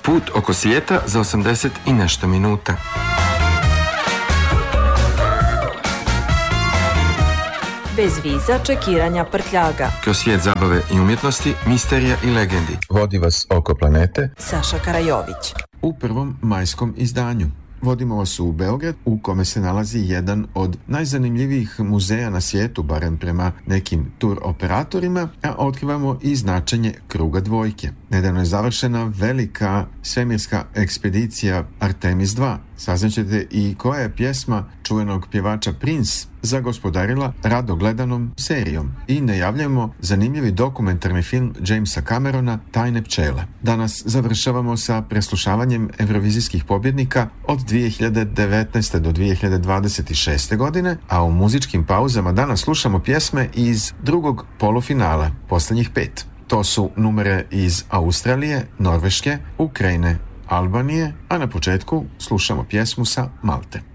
Put oko svijeta za 80 i nešto minuta. Bez viza, čekiranja, prtljaga. Kroz svijet zabave i umjetnosti, misterija i legendi. Vodi vas oko planete Saša Karajović. U prvom majskom izdanju. Vodimo vas u Beograd, u kome se nalazi jedan od najzanimljivijih muzeja na svijetu, barem prema nekim tur operatorima, a otkrivamo i značenje kruga dvojke. Nedavno je završena velika svemirska ekspedicija Artemis 2. Saznaćete i koja je pjesma čuvenog pjevača Prince zagospodarila rado gledanom serijom. I najavljujemo zanimljivi dokumentarni film Jamesa Camerona Tajne pčele. Danas završavamo sa preslušavanjem evrovizijskih pobjednika od 2019. do 2026. godine, a u muzičkim pauzama danas slušamo pjesme iz drugog polufinala, posljednjih 5. To su numere iz Australije, Norveške, Ukrajine, Albanije, a na početku slušamo pjesmu sa Malte.